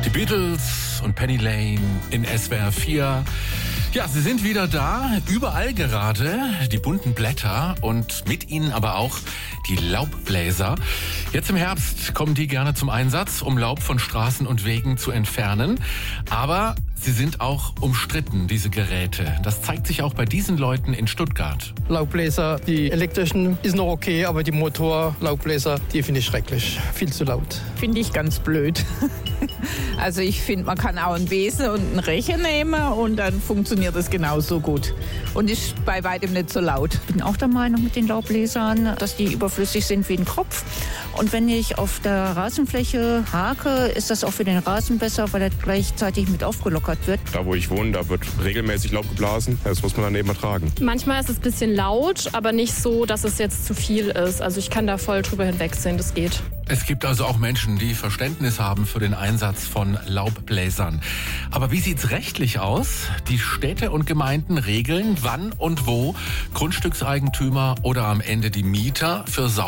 Die Beatles und Penny Lane in SWR 4. Ja, sie sind wieder da, überall gerade, die bunten Blätter und mit ihnen aber auch die Laubbläser. Jetzt im Herbst kommen die gerne zum Einsatz, um Laub von Straßen und Wegen zu entfernen. Aber sie sind auch umstritten, diese Geräte. Das zeigt sich auch bei diesen Leuten in Stuttgart. Laubbläser, die elektrischen, ist noch okay, aber die Motorlaubbläser, die finde ich schrecklich. Viel zu laut. Finde ich ganz blöd. Also ich finde, man kann auch einen Besen und einen Rechen nehmen und dann funktioniert es genauso gut. Und ist bei weitem nicht so laut. Ich bin auch der Meinung mit den Laubbläsern, dass die überflüssig sind wie ein Kropf. Und wenn ich auf der Rasenfläche hake, ist das auch für den Rasen besser, weil er gleichzeitig mit aufgelockert wird. Da, wo ich wohne, da wird regelmäßig Laub geblasen. Das muss man dann eben ertragen. Manchmal ist es ein bisschen laut, aber nicht so, dass es jetzt zu viel ist. Also ich kann da voll drüber hinwegsehen, das geht. Es gibt also auch Menschen, die Verständnis haben für den Einsatz von Laubbläsern. Aber wie sieht's rechtlich aus? Die Städte und Gemeinden regeln, wann und wo Grundstückseigentümer oder am Ende die Mieter für